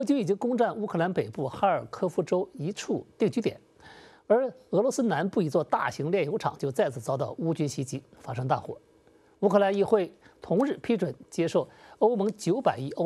军已经攻占乌克兰北部哈尔科夫州一处定居点，而俄罗斯南部一座大型炼油厂就再次遭到乌军袭击，发生大火。乌克兰议会同日批准接受欧盟900亿欧